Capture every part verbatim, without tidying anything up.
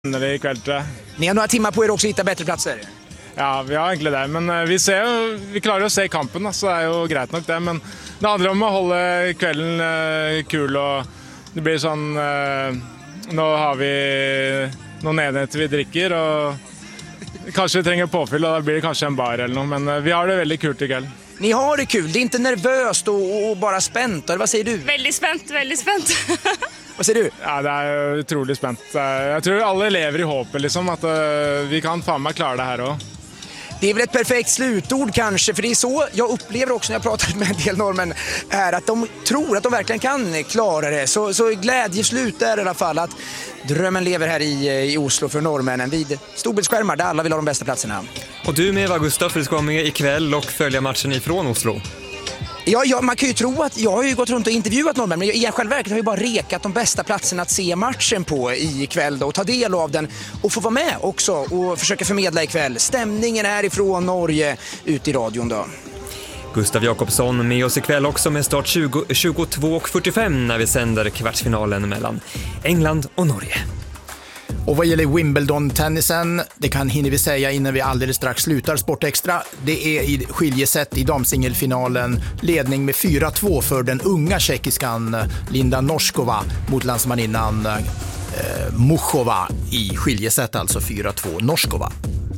I kväll, tror jag. Ni har några timmar på er också att hitta bättre platser. Ja, vi har egentlig det, men vi ser jo, vi klarer å se kampen, så det er jo greit nok det, men det handler om å holde kvelden uh, kul, og det blir sånn, uh, nå har vi noen enheter vi drikker, og kanskje vi trenger påfyll, og da blir det kanskje en bar eller noe, men uh, vi har det veldig kult I kväll. Ni har det kul, det är inte nervöst och, och bara spänt, eller vad säger du? Väldigt spänt, väldigt spänt. Vad säger du? Ja, det är utroligt spänt. Jag tror alla lever I hoppet, liksom, att uh, vi kan fan med klara det här också. Det är väl ett perfekt slutord kanske, för det är så jag upplever också när jag pratar med en del norrmän är att de tror att de verkligen kan klara det. Så, så glädjeslut är I alla fall att drömmen lever här i, i Oslo för norrmännen vid storbildsskärmar där alla vill ha de bästa platserna. Och du med, va, Gustav, för du ska vara med ikväll och följa matchen ifrån Oslo. Ja, ja, man kan ju tro att jag har ju gått runt och intervjuat norrmän, men i själva verket har jag bara rekat de bästa platserna att se matchen på ikväll då, och ta del av den och få vara med också och försöka förmedla ikväll stämningen här ifrån Norge ut I radion då. Gustav Jakobsson med oss ikväll också med start tjugo, tjugotvå och fyrtiofem när vi sänder kvartsfinalen mellan England och Norge. Och vad gäller Wimbledon-tennisen, det kan hinner vi säga innan vi alldeles strax slutar Sportextra. Det är I skiljesätt I damsingelfinalen ledning med fyra två för den unga tjeckiskan Linda Noskova mot landsmaninnan eh, Muchova I skiljesätt, alltså fyra två Noskova.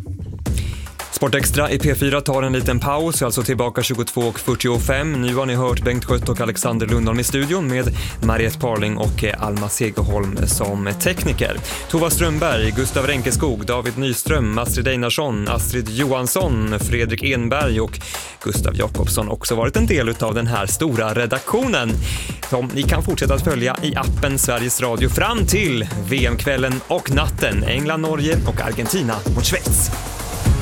Sportextra I P fyra tar en liten paus, alltså tillbaka tjugotvå och fyrtiofem. Nu har ni hört Bengt Skött och Alexander Lundholm I studion med Mariette Parling och Alma Segerholm som tekniker. Tova Strömberg, Gustav Renkeskog, David Nyström, Astrid Einarsson, Astrid Johansson, Fredrik Enberg och Gustav Jakobsson också varit en del av den här stora redaktionen. Som ni kan fortsätta att följa I appen Sveriges Radio fram till V M-kvällen och natten England, Norge och Argentina mot Schweiz.